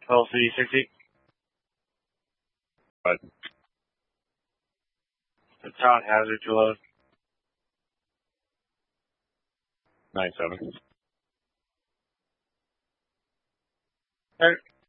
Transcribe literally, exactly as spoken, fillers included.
twelve C sixty. But The Todd Hazard to load. nine seven. Alright.